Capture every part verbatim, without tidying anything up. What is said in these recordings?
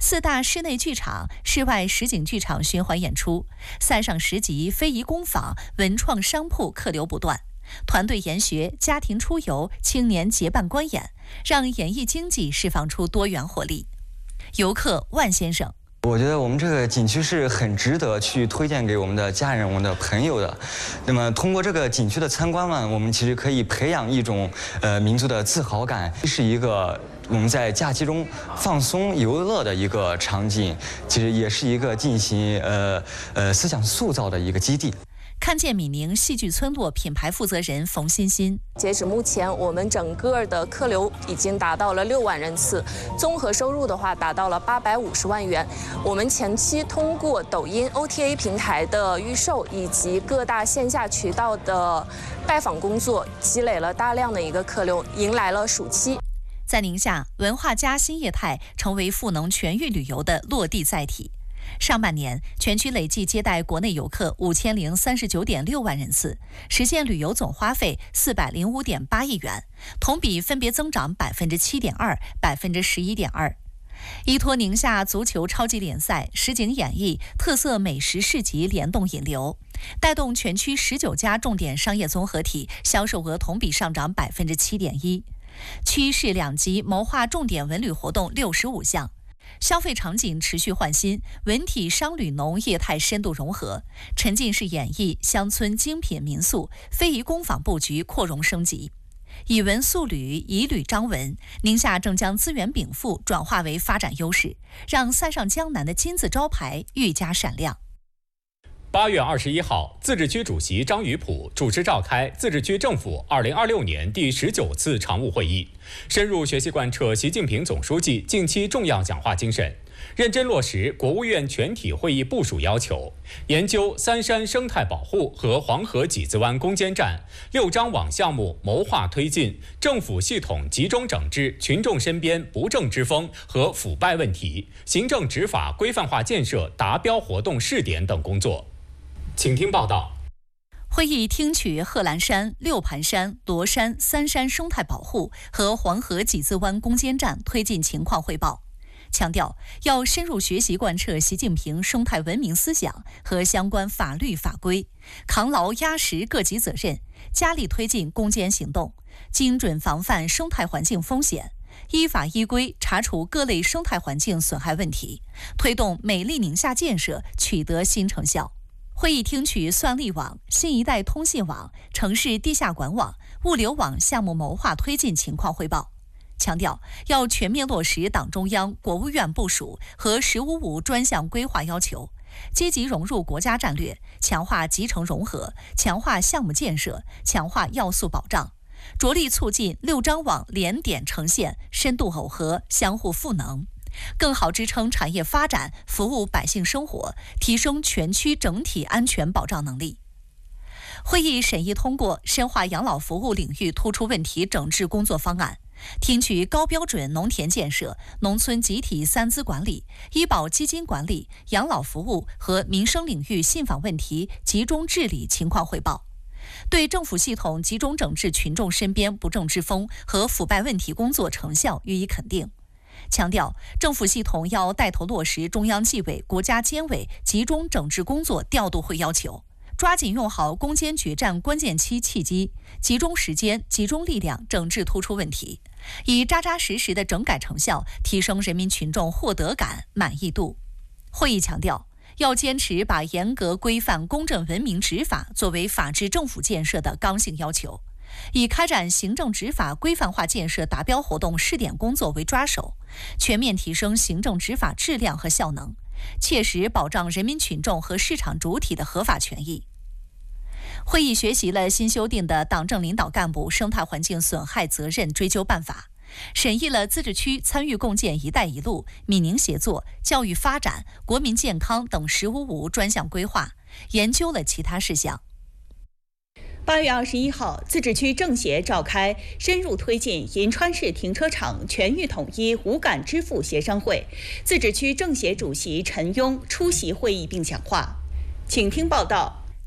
四大室内剧场、室外实景剧场循环演出，塞上十集、非遗工坊、文创商铺客流不断。团队研学、家庭出游、青年结伴观演，让演艺经济释放出多元活力。游客万先生。 我觉得我们这个景区是很值得去推荐给我们的家人、我们的朋友的。那么通过这个景区的参观呢，我们其实可以培养一种呃民族的自豪感，是一个我们在假期中放松游乐的一个场景，其实也是一个进行呃呃思想塑造的一个基地。 看见米宁戏剧村落品牌负责人冯欣欣， 截止目前，我们整个的客流已经达到了六万人次，综合收入的话达到了八百五十万元。我们前期通过抖音 O T A 平台的预售以及各大线下渠道的拜访工作，积累了大量的一个客流，迎来了暑期。 在宁夏，文化加新业态成为赋能全域旅游的落地载体。上半年，全区累计接待国内游客五千零三十九点六万人次，实现旅游总花费四百零五点八亿元，同比分别增长百分之七点二、百分之十一点二。依托宁夏足球超级联赛、实景演绎、特色美食市集联动引流，带动全区十九家重点商业综合体销售额同比上涨百分之七点一。区市两级谋划重点文旅活动六十五项。消费场景持续换新，文体商旅农业态深度融合，沉浸式演绎、乡村精品民宿、非遗工坊布局扩容升级。以文塑旅，以旅张文，宁夏正将资源禀赋转化为发展优势，让塞上江南的金字招牌愈加闪亮。 八月二十一号，自治区主席张宇普主持召开自治区政府二零二六年第十九次常务会议，深入学习贯彻习近平总书记近期重要讲话精神，认真落实国务院全体会议部署要求，研究三山生态保护和黄河几子湾攻坚战六张网项目谋划推进，政府系统集中整治群众身边不正之风和腐败问题，行政执法规范化建设达标活动试点等工作。请听报道。 会议听取贺兰山、六盘山、罗山三山生态保护和黄河几子湾攻坚战推进情况汇报，强调要深入学习贯彻习近平生态文明思想和相关法律法规，扛牢压实各级责任，加力推进攻坚行动，精准防范生态环境风险，依法依规查处各类生态环境损害问题，推动美丽宁夏建设取得新成效。会议听取算力网、新一代通信网、城市地下管网、物流网项目谋划推进情况汇报，强调要全面落实党中央、国务院部署和“十五五”专项规划要求，积极融入国家战略，强化集成融合，强化项目建设，强化要素保障，着力促进六张网联点呈现、深度耦合、相互赋能，更好支撑产业发展，服务百姓生活，提升全区整体安全保障能力。会议审议通过深化养老服务领域突出问题整治工作方案，听取高标准农田建设、农村集体三资管理、医保基金管理、养老服务和民生领域信访问题集中治理情况汇报，对政府系统集中整治群众身边不正之风和腐败问题工作成效予以肯定，强调政府系统要带头落实中央纪委、国家监委集中整治工作调度会要求，抓紧用好攻坚决战关键期契机，集中时间、集中力量整治突出问题，以扎扎实实的整改成效提升人民群众获得感、满意度。会议强调，要坚持把严格规范、公正文明执法作为法治政府建设的刚性要求，以开展行政执法规范化建设达标活动试点工作为抓手，全面提升行政执法质量和效能，切实保障人民群众和市场主体的合法权益。会议学习了新修订的党政领导干部生态环境损害责任追究办法，审议了自治区参与共建“一带一路”、闽宁协作、教育发展、国民健康等“十五五”专项规划，研究了其他事项。 八月二十一号，自治区政协召开深入推进银川市停车场全域统一无感支付协商会，自治区政协主席陈庸出席会议并讲话。请听报道。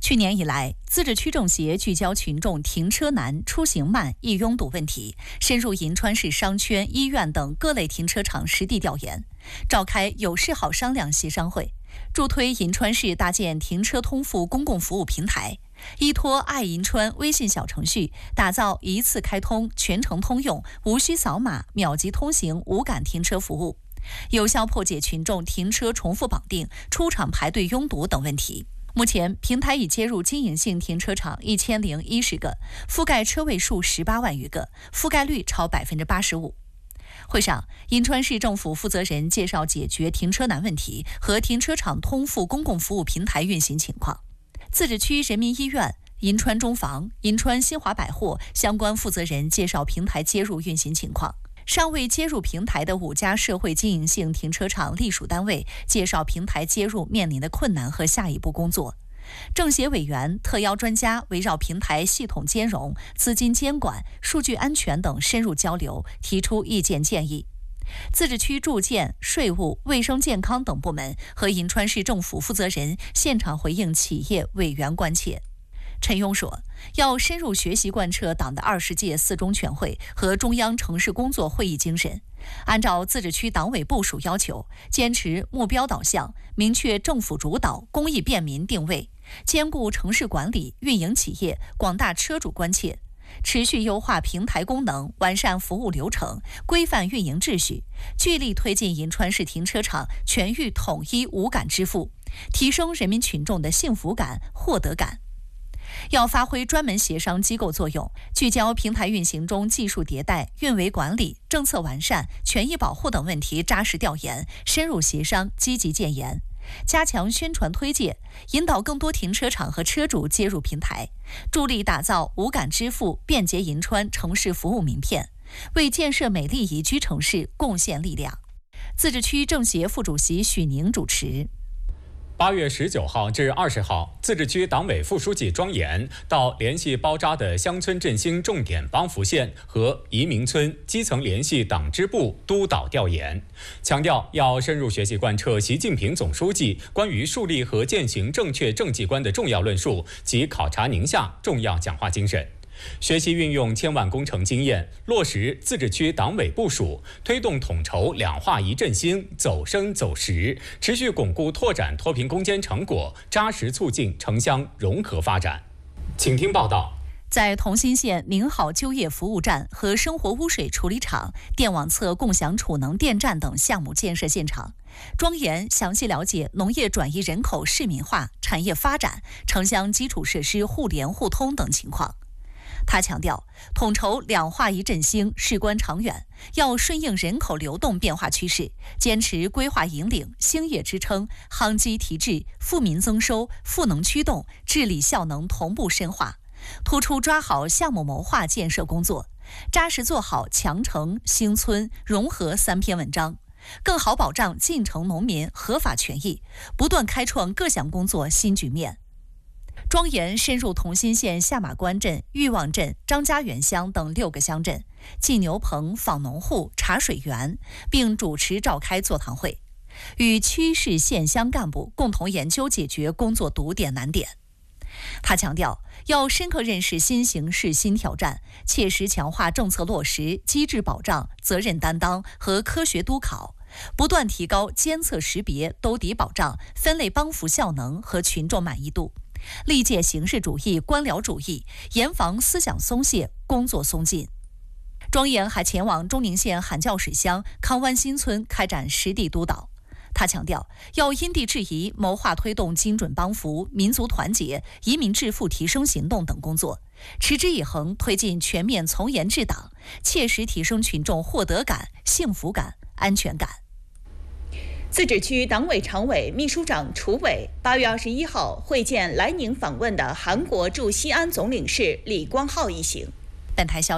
去年以来，自治区政协聚焦群众停车难、出行慢、易拥堵问题，深入银川市商圈、医院等各类停车场实地调研，召开有事好商量协商会，助推银川市搭建停车通付公共服务平台，依托爱银川微信小程序，打造一次开通、全程通用、无需扫码、秒级通行、无感停车服务，有效破解群众停车重复绑定、出厂排队拥堵等问题。目前，平台已接入经营性停车场一千零一十个，覆盖车位数十八万余个，覆盖率超百分之八十五。会上，银川市政府负责人介绍解决停车难问题和停车场通付公共服务平台运行情况。自治区人民医院、银川中房、银川新华百货相关负责人介绍平台接入运行情况。尚未接入平台的五家社会经营性停车场隶属单位介绍平台接入面临的困难和下一步工作。政协委员、特邀专家围绕平台系统兼容、资金监管、数据安全等深入交流，提出意见建议。自治区住建、税务、卫生健康等部门和银川市政府负责人现场回应企业委员关切。陈勇说，要深入学习贯彻党的二十届四中全会和中央城市工作会议精神，按照自治区党委部署要求，坚持目标导向，明确政府主导、公益便民定位，兼顾城市管理、运营企业、广大车主关切，持续优化平台功能，完善服务流程，规范运营秩序，聚力推进银川市停车场全域统一无感支付，提升人民群众的幸福感、获得感。要发挥专门协商机构作用，聚焦平台运行中技术迭代、运维管理、政策完善、权益保护等问题扎实调研，深入协商，积极建言，加强宣传推介，引导更多停车场和车主接入平台，助力打造无感支付便捷银川城市服务名片，为建设美丽宜居城市贡献力量。自治区政协副主席许宁主持。 八月十九号至二十号，自治区党委副书记庄严到联系包扎的乡村振兴重点帮扶县和移民村基层联系党支部督导调研，强调要深入学习贯彻习近平总书记关于树立和践行正确政绩观的重要论述及考察宁夏重要讲话精神。学习运用千万工程经验，落实自治区党委部署，推动统筹两化一振兴走深走实，持续巩固拓展脱贫攻坚成果，扎实促进城乡融合发展。请听报道。 在同心县宁好就业服务站和生活污水处理厂、电网测共享储能电站等项目建设现场，庄严详细了解农业转移人口市民化、产业发展、城乡基础设施互联互通等情况。他强调，统筹两化一振兴事关长远，要顺应人口流动变化趋势，坚持规划引领、兴业支撑、夯基提质、富民增收、赋能驱动、治理效能同步深化，突出抓好项目谋划建设工作，扎实做好强城、兴村、融合三篇文章，更好保障进城农民合法权益，不断开创各项工作新局面。庄严深入同心县下马关镇、裕旺镇、张家园乡等六个乡镇，进牛棚、访农户、查水源，并主持召开座谈会，与区市县乡干部共同研究解决工作堵点难点。他强调，要深刻认识新形势新挑战，切实强化政策落实、机制保障、责任担当和科学督考，不断提高监测识别、兜底保障、分类帮扶效能和群众满意度，力戒形式主义、官僚主义，严防思想松懈、工作松劲。庄严还前往中宁县喊教水乡康湾新村开展实地督导。他强调，要因地制宜谋划推动精准帮扶、民族团结、移民致富提升行动等工作，持之以恒推进全面从严治党，切实提升群众获得感、幸福感、安全感。 自治区党委常委、秘书长楚伟八月二十一号会见来宁访问的韩国驻西安总领事李光浩一行。 本台消息，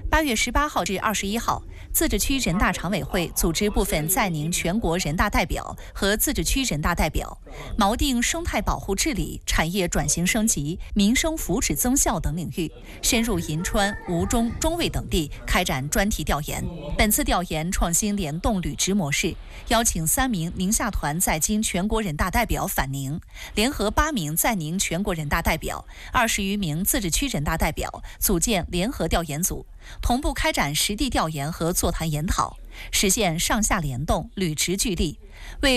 八月十八号至二十一号，自治区人大常委会组织部分在宁全国人大代表和自治区人大代表，锚定生态保护治理、产业转型升级、民生福祉增效等领域，深入银川、吴中、中卫等地开展专题调研。本次调研创新联动履职模式，邀请三名宁夏团在京全国人大代表返宁，联合八名在宁全国人大代表、二十余名自治区人大代表，组建联合调研组，同步开展实地调研和座谈研讨，实现上下联动、履职俱力，为